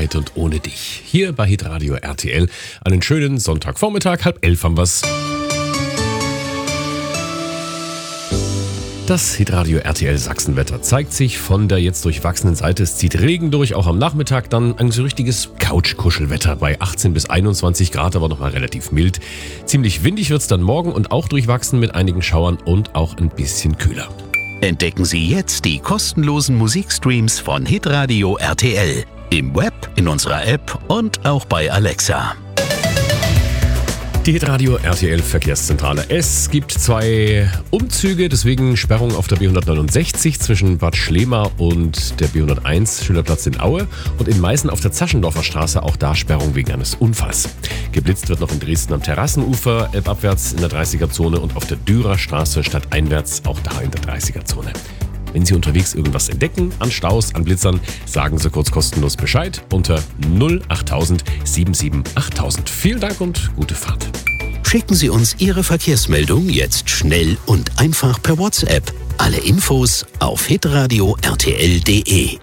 Zeit und ohne dich. Hier bei Hitradio RTL. Einen schönen Sonntagvormittag, 10:30 haben wir's. Das Hitradio RTL Sachsenwetter zeigt sich von der jetzt durchwachsenen Seite. Es zieht Regen durch, auch am Nachmittag dann ein so richtiges Couch-Kuschelwetter bei 18 bis 21 Grad, aber nochmal relativ mild. Ziemlich windig wird's dann morgen und auch durchwachsen mit einigen Schauern und auch ein bisschen kühler. Entdecken Sie jetzt die kostenlosen Musikstreams von Hitradio RTL. Im Web, in unserer App und auch bei Alexa. Die Hitradio RTL Verkehrszentrale. Es gibt 2 Umzüge, deswegen Sperrung auf der B169 zwischen Bad Schlema und der B101 Schülerplatz in Aue und in Meißen auf der Zaschendorfer Straße auch da Sperrung wegen eines Unfalls. Geblitzt wird noch in Dresden am Terrassenufer, elbabwärts in der 30er-Zone und auf der Dürer Straße stadteinwärts auch da in der 30er-Zone. Wenn Sie unterwegs irgendwas entdecken, an Staus, an Blitzern, sagen Sie kurz kostenlos Bescheid unter 08000 77 8000. Vielen Dank und gute Fahrt. Schicken Sie uns Ihre Verkehrsmeldung jetzt schnell und einfach per WhatsApp. Alle Infos auf hitradio-rtl.de.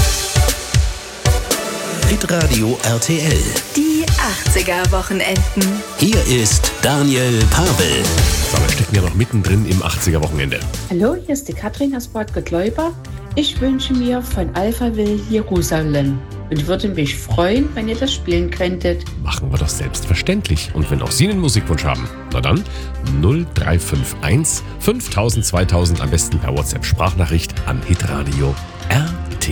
Hitradio RTL. Die 80er-Wochenenden. Hier ist Daniel Pavel. So, wir stecken ja noch mittendrin im 80er-Wochenende. Hallo, hier ist die Katrin aus Bad Gottleuba. Ich wünsche mir von Alphaville Jerusalem und würde mich freuen, wenn ihr das spielen könntet. Machen wir doch selbstverständlich. Und wenn auch Sie einen Musikwunsch haben, na dann 0351 5000 2000, am besten per WhatsApp Sprachnachricht an hitradio RTL.